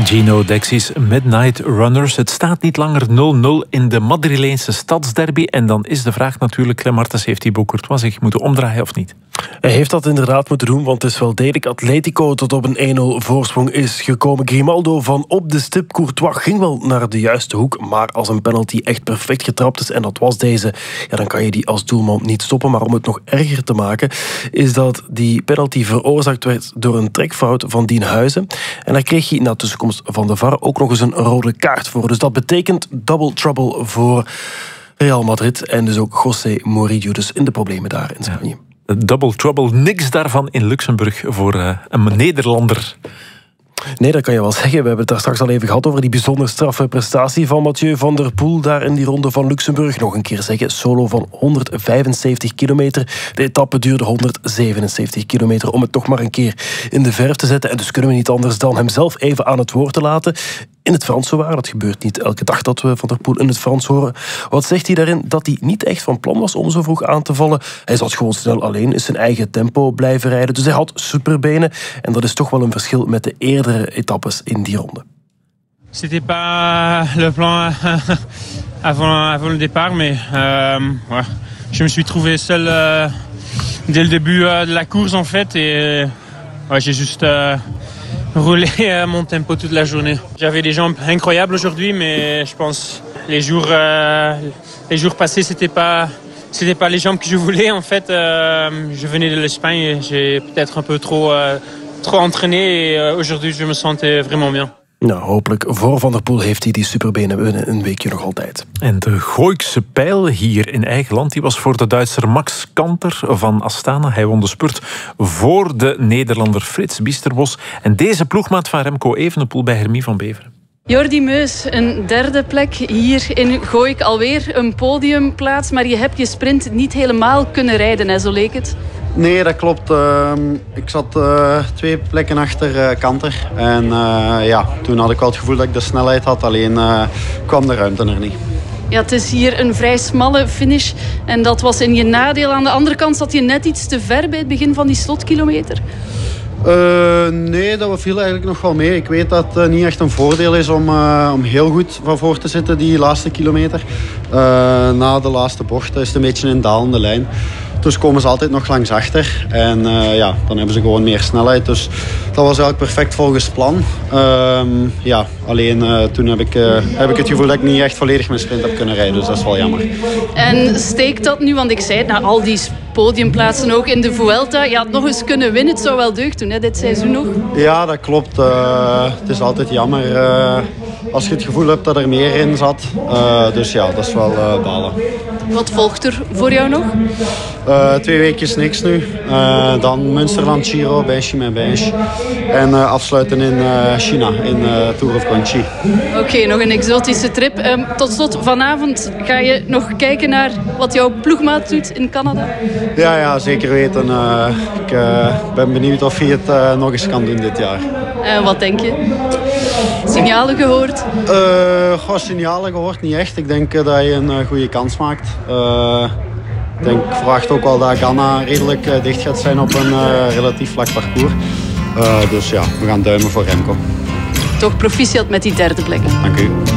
Gino Dexys Midnight Runners. Het staat niet langer 0-0 in de Madrileense stadsderby. En dan is de vraag natuurlijk, Clem Martens, heeft Thibaut Courtois zich moeten omdraaien of niet? Hij heeft dat inderdaad moeten doen, want het is wel degelijk Atletico tot op een 1-0 voorsprong is gekomen. Grimaldo van op de stip. Courtois ging wel naar de juiste hoek, maar als een penalty echt perfect getrapt is, en dat was deze, ja, dan kan je die als doelman niet stoppen. Maar om het nog erger te maken, is dat die penalty veroorzaakt werd door een trekfout van Dien Huizen. En daar kreeg hij na tussenkomst van de VAR ook nog eens een rode kaart voor. Dus dat betekent double trouble voor Real Madrid en dus ook José Mourinho dus in de problemen daar in Spanje. Ja. Double trouble, niks daarvan in Luxemburg voor een Nederlander. Nee, dat kan je wel zeggen. We hebben het daar straks al even gehad over die bijzonder straffe prestatie van Mathieu van der Poel daar in die ronde van Luxemburg. Nog een keer zeggen, solo van 175 kilometer. De etappe duurde 177 kilometer om het toch maar een keer in de verf te zetten. En dus kunnen we niet anders dan hem zelf even aan het woord te laten. In het Frans zowaar. Dat gebeurt niet elke dag dat we Van der Poel in het Frans horen. Wat zegt hij daarin? Dat hij niet echt van plan was om zo vroeg aan te vallen. Hij zat gewoon snel alleen, in zijn eigen tempo blijven rijden. Dus hij had superbenen. En dat is toch wel een verschil met de eerdere etappes in die ronde. C'était pas le plan avant le départ, mais ouais, je me suis trouvé seul dès le début de la course en fait. Et ouais, j'ai juste roulé mon tempo toute la journée. J'avais des jambes incroyables aujourd'hui, mais je pense les jours passés c'était pas les jambes que je voulais en fait. Je venais de l'Espagne et j'ai peut-être un peu trop entraîné et aujourd'hui je me sentais vraiment bien. Nou, hopelijk voor Van der Poel heeft hij die superbenen binnen een weekje nog altijd. En de Gooikse pijl hier in eigen land, die was voor de Duitser Max Kanter van Astana. Hij won de spurt voor de Nederlander Frits Biesterbos. En deze ploegmaat van Remco Evenepoel bij Hermie van Beveren. Jordi Meus, een derde plek hier in Gooik. Alweer een podiumplaats, maar je hebt je sprint niet helemaal kunnen rijden, hè, zo leek het. Nee, dat klopt. Ik zat 2 plekken achter Kanter. En ja, toen had ik wel het gevoel dat ik de snelheid had, alleen kwam de ruimte er niet. Ja, het is hier een vrij smalle finish en dat was in je nadeel. Aan de andere kant zat je net iets te ver bij het begin van die slotkilometer. Nee, dat viel eigenlijk nog wel mee. Ik weet dat het niet echt een voordeel is om heel goed van voor te zitten die laatste kilometer. Na de laatste bocht is het een beetje een dalende lijn. Dus komen ze altijd nog langs achter. En ja, dan hebben ze gewoon meer snelheid. Dus dat was eigenlijk perfect volgens plan. Ja, alleen toen heb ik het gevoel dat ik niet echt volledig mijn sprint heb kunnen rijden. Dus dat is wel jammer. En steekt dat nu? Want ik zei het, na al die podiumplaatsen ook in de Vuelta. Je had nog eens kunnen winnen. Het zou wel deugd doen, hè, dit seizoen nog. Ja, dat klopt. Het is altijd jammer als je het gevoel hebt dat er meer in zat. Dus ja, dat is wel balen. Wat volgt er voor jou nog? 2 weekjes niks nu. Dan Münsterland Giro bij Chimay-Bench. En afsluiten in China, in Tour of Guangxi. Oké, nog een exotische trip. Tot slot, vanavond ga je nog kijken naar wat jouw ploegmaat doet in Canada? Ja, zeker weten. Ik ben benieuwd of hij het nog eens kan doen dit jaar. Wat denk je? Signalen gehoord? Signalen gehoord niet echt. Ik denk dat hij een goede kans maakt. Ik verwacht ook wel dat Ghana redelijk dicht gaat zijn op een relatief vlak parcours. Dus ja, we gaan duimen voor Remco. Toch proficiat met die derde plek. Dank u.